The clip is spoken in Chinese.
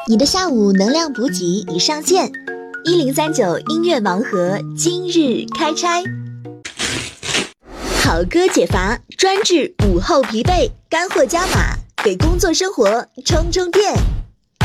你的下午能量补给已上线，1039音乐盲盒今日开拆。好歌解乏，专治午后疲惫，干货加码，给工作生活充充电。